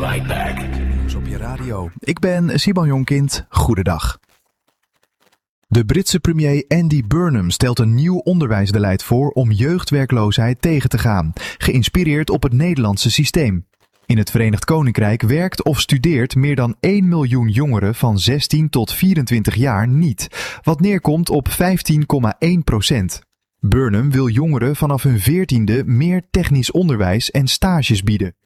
right back. Nieuws op je radio. Ik ben Simon Jonkind. Goedendag. De Britse premier Andy Burnham stelt een nieuw onderwijsbeleid voor om jeugdwerkloosheid tegen te gaan, geïnspireerd op het Nederlandse systeem. In het Verenigd Koninkrijk werkt of studeert meer dan 1 miljoen jongeren van 16 tot 24 jaar niet, wat neerkomt op 15,1%. Burnham wil jongeren vanaf hun 14e meer technisch onderwijs en stages bieden.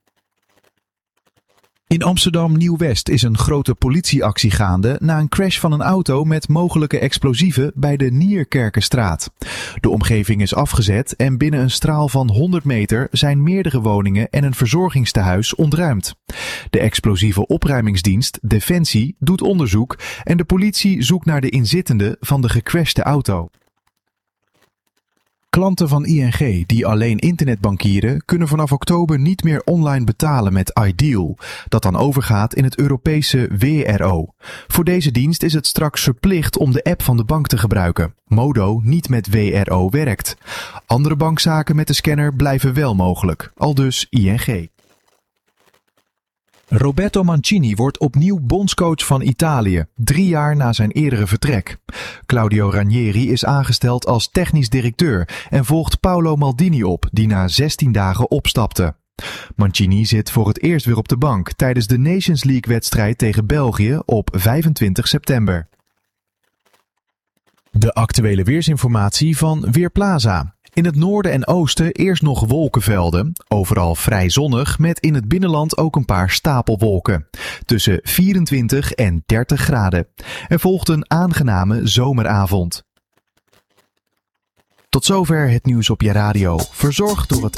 In Amsterdam Nieuw-West is een grote politieactie gaande na een crash van een auto met mogelijke explosieven bij de Nierkerkenstraat. De omgeving is afgezet en binnen een straal van 100 meter zijn meerdere woningen en een verzorgingstehuis ontruimd. De explosieve opruimingsdienst Defensie doet onderzoek en de politie zoekt naar de inzittenden van de gecrashte auto. Klanten van ING die alleen internetbankieren kunnen vanaf oktober niet meer online betalen met Ideal, dat dan overgaat in het Europese WRO. Voor deze dienst is het straks verplicht om de app van de bank te gebruiken. Modo niet met WRO werkt. Andere bankzaken met de scanner blijven wel mogelijk, aldus ING. Roberto Mancini wordt opnieuw bondscoach van Italië, 3 jaar na zijn eerdere vertrek. Claudio Ranieri is aangesteld als technisch directeur en volgt Paolo Maldini op, die na 16 dagen opstapte. Mancini zit voor het eerst weer op de bank tijdens de Nations League-wedstrijd tegen België op 25 september. De actuele weersinformatie van Weerplaza. In het noorden en oosten eerst nog wolkenvelden. Overal vrij zonnig met in het binnenland ook een paar stapelwolken. Tussen 24 en 30 graden. Er volgt een aangename zomeravond. Tot zover het nieuws op je radio. Verzorgd door het